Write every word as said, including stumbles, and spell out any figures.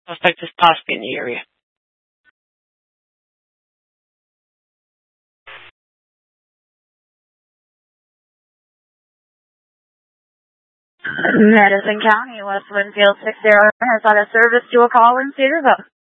Suspect is possibly in the area. Madison County, West Winfield six zero has had a service to a call in Cedarville.